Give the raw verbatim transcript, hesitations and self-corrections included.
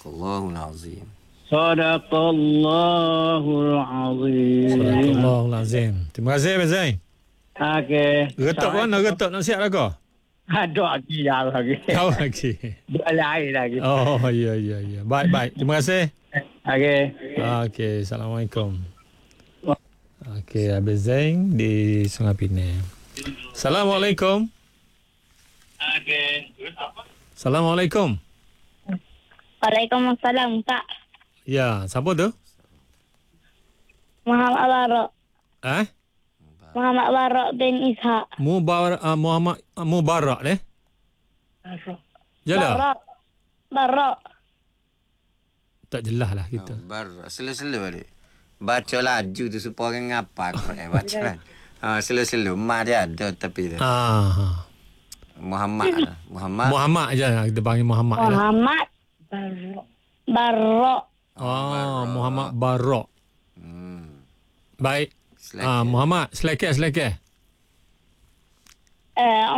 Sadaqallahul azim. Sadaqallahul azim. Sadaqallahul azim. Terima kasih Abang Zain. Okey. Getok mana getok nak siap lagu? Ada lagi jauh lagi. Kau lagi. Dua lain lagi. Oh ya ya ya. Baik baik. Terima kasih. Okey. Okey, Assalamualaikum. Okey, Abang Zain di Sungai Pinang. Assalamualaikum. Okey. Assalamualaikum. Waalaikumsalam, Kak. Ya, siapa tu? Muhammad Barok. Eh? Muhammad Barok bin Ishak. Mubarak uh, Muhammad uh, Mubarak deh. Jelas. Barok. Barok. Tak jelas lah kita. Oh, bar selo-selo balik. Baca laju tu supaya orang ngapa Quran baca kan. Ha selo-selo mak dia ada tapi dia. Ah. Muhammad lah. Muhammad. Muhammad je lah, kita panggil Muhammad je lah. Muhammad Barok. Barok. Oh, Muhammad Barok. Hmm. Baik. Selekeh. Ah, Muhammad, selekeh selekeh. Eh,